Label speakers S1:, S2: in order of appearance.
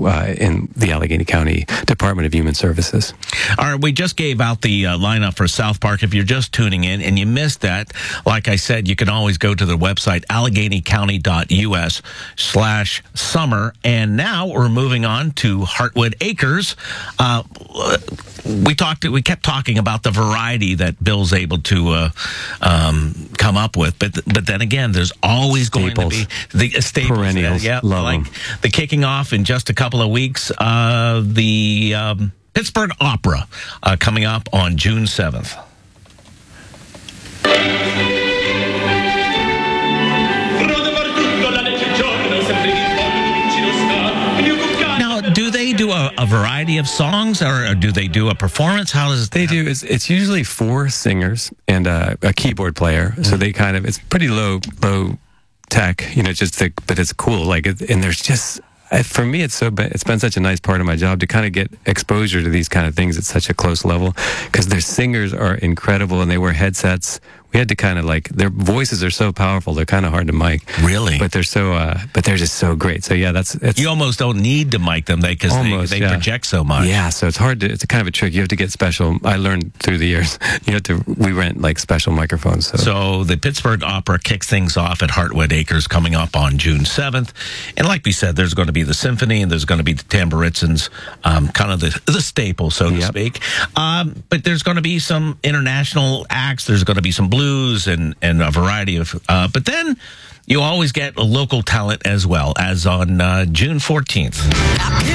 S1: in the Allegheny County Department of Human Services.
S2: All right, we just gave out the lineup for South Park. If you're just tuning in and you missed that, like I said, you can always go to the website, AlleghenyCounty.us/summer. And now we're moving on to Heartwood Acres. We kept talking about the variety that Bill's able to come up with, but then again, there's always going to be the staples,
S1: perennials. Love them.
S2: The kicking off in just a couple of weeks, the Pittsburgh Opera coming up on June 7th. Now, do they do a variety of songs, or do they do a performance? How does
S1: they do? It's usually 4 singers and a keyboard player. So they kind of, it's pretty low tech, but it's cool. And there's just, for me, it's been such a nice part of my job to kind of get exposure to these kind of things at such a close level, because their singers are incredible and they wear headsets. We had to kind of their voices are so powerful, they're kind of hard to mic.
S2: Really?
S1: But they're they're just so great. So yeah, you
S2: almost don't need to mic them because they project so much.
S1: Yeah, so it's a kind of a trick. You have to get special. I learned through the years. We rent special microphones.
S2: So the Pittsburgh Opera kicks things off at Heartwood Acres coming up on June 7th. And like we said, there's going to be the symphony and there's going to be the Tamburitzans, kind of the staple, so to speak. But there's going to be some international acts. There's going to be some blues and a variety of, but then you always get a local talent as well, as on June 14th.